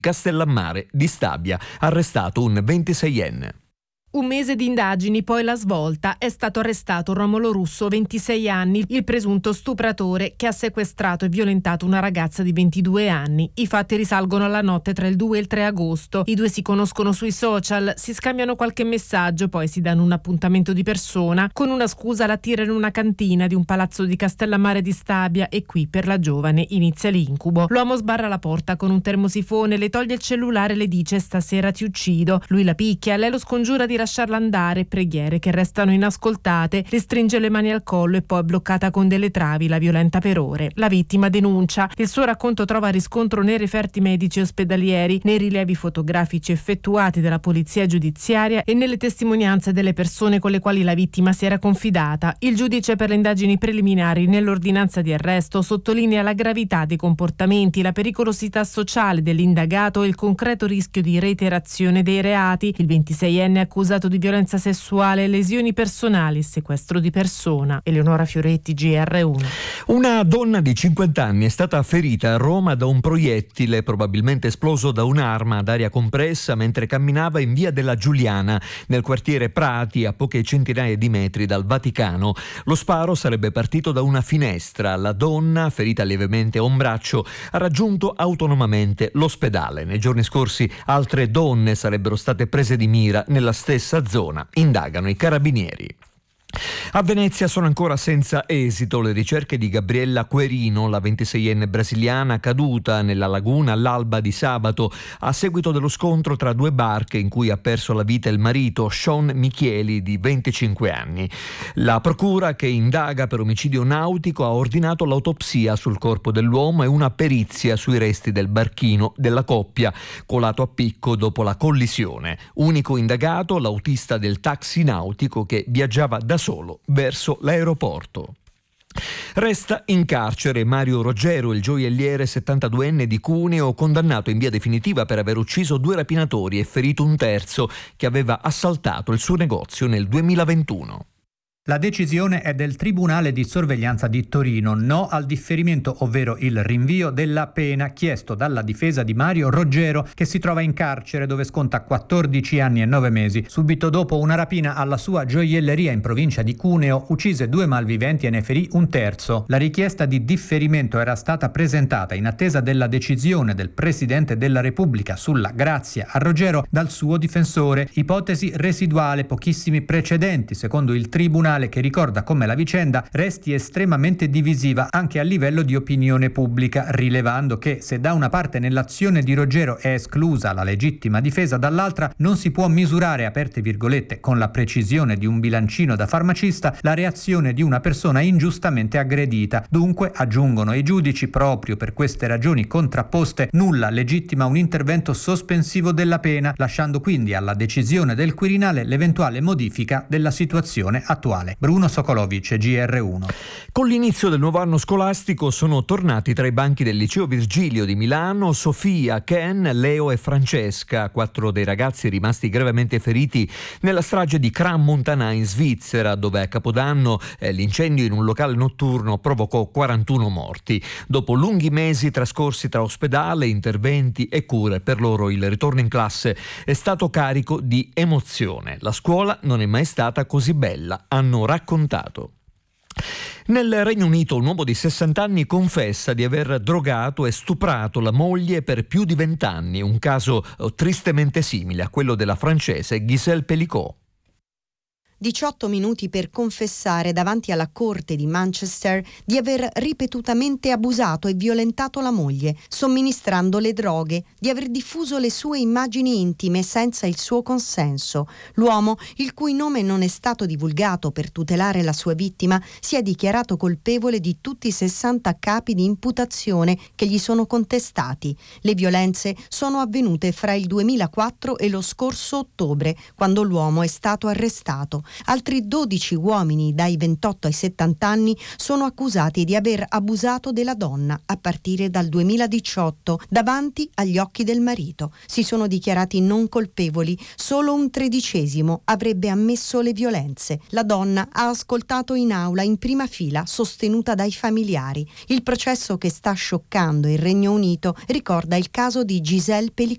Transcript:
Castellammare di Stabia, arrestato un 26enne. Un mese di indagini, poi la svolta. È stato arrestato Romolo Russo, 26 anni, il presunto stupratore che ha sequestrato e violentato una ragazza di 22 anni. I fatti risalgono alla notte tra il 2 e il 3 agosto. I due si conoscono sui social, si scambiano qualche messaggio, poi si danno un appuntamento di persona. Con una scusa la tira in una cantina di un palazzo di Castellammare di Stabia e qui per la giovane inizia l'incubo. L'uomo sbarra la porta con un termosifone, le toglie il cellulare e le dice: stasera ti uccido. Lui la picchia, lei lo scongiura di lasciarla andare, preghiere che restano inascoltate, le stringe le mani al collo e poi bloccata con delle travi, la violenta per ore. La vittima denuncia. Il suo racconto trova riscontro nei referti medici ospedalieri, nei rilievi fotografici effettuati dalla polizia giudiziaria e nelle testimonianze delle persone con le quali la vittima si era confidata. Il giudice per le indagini preliminari nell'ordinanza di arresto sottolinea la gravità dei comportamenti, la pericolosità sociale dell'indagato e il concreto rischio di reiterazione dei reati. Il 26enne accusato di violenza sessuale, lesioni personali e sequestro di persona. Eleonora Fioretti, GR1. Una donna di 50 anni è stata ferita a Roma da un proiettile probabilmente esploso da un'arma ad aria compressa mentre camminava in via della Giuliana nel quartiere Prati, a poche centinaia di metri dal Vaticano. Lo sparo sarebbe partito da una finestra. La donna, ferita lievemente a un braccio, ha raggiunto autonomamente l'ospedale. Nei giorni scorsi altre donne sarebbero state prese di mira nella stessa zona. Indagano i carabinieri. A Venezia sono ancora senza esito le ricerche di Gabriella Querino, la 26enne brasiliana caduta nella laguna all'alba di sabato a seguito dello scontro tra due barche in cui ha perso la vita il marito Sean Michieli di 25 anni. La procura, che indaga per omicidio nautico, ha ordinato l'autopsia sul corpo dell'uomo e una perizia sui resti del barchino della coppia colato a picco dopo la collisione. Unico indagato l'autista del taxi nautico che viaggiava da solo verso l'aeroporto. Resta in carcere Mario Roggero, il gioielliere 72enne di Cuneo, condannato in via definitiva per aver ucciso 2 rapinatori e ferito un terzo che aveva assaltato il suo negozio nel 2021. La decisione è del Tribunale di Sorveglianza di Torino, no al differimento, ovvero il rinvio della pena chiesto dalla difesa di Mario Roggero, che si trova in carcere dove sconta 14 anni e 9 mesi. Subito dopo una rapina alla sua gioielleria in provincia di Cuneo uccise 2 malviventi e ne ferì un terzo. La richiesta di differimento era stata presentata in attesa della decisione del Presidente della Repubblica sulla grazia a Roggero dal suo difensore. Ipotesi residuale, pochissimi precedenti, secondo il Tribunale, che ricorda come la vicenda resti estremamente divisiva anche a livello di opinione pubblica, rilevando che se da una parte nell'azione di Roggero è esclusa la legittima difesa, dall'altra non si può misurare, aperte virgolette, con la precisione di un bilancino da farmacista, la reazione di una persona ingiustamente aggredita. Dunque, aggiungono i giudici, proprio per queste ragioni contrapposte, nulla legittima un intervento sospensivo della pena, lasciando quindi alla decisione del Quirinale l'eventuale modifica della situazione attuale. Bruno Sokolovic, GR1. Con l'inizio del nuovo anno scolastico sono tornati tra i banchi del liceo Virgilio di Milano Sofia, Ken, Leo e Francesca, 4 dei ragazzi rimasti gravemente feriti nella strage di Crans-Montana in Svizzera, dove a Capodanno l'incendio in un locale notturno provocò 41 morti. Dopo lunghi mesi trascorsi tra ospedale, interventi e cure, per loro il ritorno in classe è stato carico di emozione. La scuola non è mai stata così bella, hanno raccontato. Nel Regno Unito un uomo di 60 anni confessa di aver drogato e stuprato la moglie per più di 20 anni, un caso tristemente simile a quello della francese Gisèle Pelicot. 18 minuti per confessare davanti alla corte di Manchester di aver ripetutamente abusato e violentato la moglie, somministrando le droghe, di aver diffuso le sue immagini intime senza il suo consenso. L'uomo, il cui nome non è stato divulgato per tutelare la sua vittima, si è dichiarato colpevole di tutti i 60 capi di imputazione che gli sono contestati. Le violenze sono avvenute fra il 2004 e lo scorso ottobre, quando l'uomo è stato arrestato. Altri 12 uomini dai 28 ai 70 anni sono accusati di aver abusato della donna a partire dal 2018 davanti agli occhi del marito. Si sono dichiarati non colpevoli, solo un 13° avrebbe ammesso le violenze. La donna ha ascoltato in aula in prima fila, sostenuta dai familiari. Il processo che sta scioccando il Regno Unito ricorda il caso di Gisèle Pelicot.